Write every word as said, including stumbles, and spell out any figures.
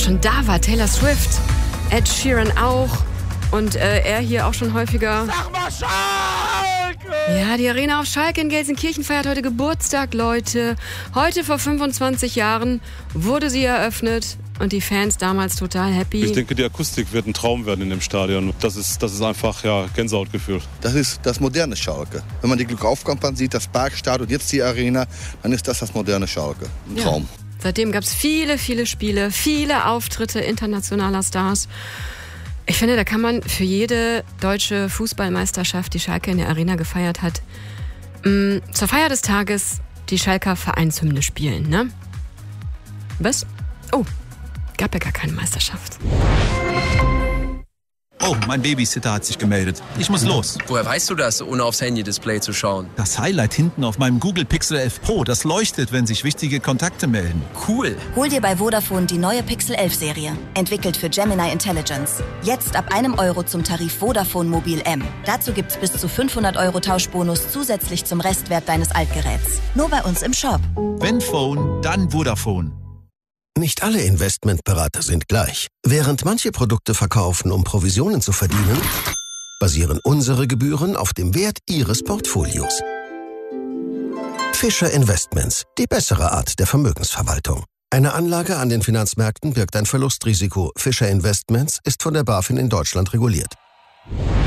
schon da war. Taylor Swift, Ed Sheeran auch. Und äh, er hier auch schon häufiger. Sag mal Schalke! Ja, die Arena auf Schalke in Gelsenkirchen feiert heute Geburtstag, Leute. Heute vor fünfundzwanzig Jahren wurde sie eröffnet und die Fans damals total happy. Ich denke, die Akustik wird ein Traum werden in dem Stadion. Das ist, das ist einfach ja, Gänsehautgefühl. Das ist das moderne Schalke. Wenn man die Glückaufkampagne sieht, das Parkstadion und jetzt die Arena, dann ist das das moderne Schalke. Ein Ja. Traum. Seitdem gab es viele, viele Spiele, viele Auftritte internationaler Stars. Ich finde, da kann man für jede deutsche Fußballmeisterschaft, die Schalke in der Arena gefeiert hat, mh, zur Feier des Tages die Schalker Vereinshymne spielen, ne? Was? Oh, gab ja gar keine Meisterschaft. Oh, mein Babysitter hat sich gemeldet. Ich muss los. Woher weißt du das, ohne aufs Handy-Display zu schauen? Das Highlight hinten auf meinem Google Pixel elf Pro, das leuchtet, wenn sich wichtige Kontakte melden. Cool. Hol dir bei Vodafone die neue Pixel elf Serie. Entwickelt für Gemini Intelligence. Jetzt ab einem Euro zum Tarif Vodafone Mobil M. Dazu gibt's bis zu fünfhundert Euro Tauschbonus zusätzlich zum Restwert deines Altgeräts. Nur bei uns im Shop. Wenn Phone, dann Vodafone. Nicht alle Investmentberater sind gleich. Während manche Produkte verkaufen, um Provisionen zu verdienen, basieren unsere Gebühren auf dem Wert Ihres Portfolios. Fischer Investments, die bessere Art der Vermögensverwaltung. Eine Anlage an den Finanzmärkten birgt ein Verlustrisiko. Fischer Investments ist von der BaFin in Deutschland reguliert.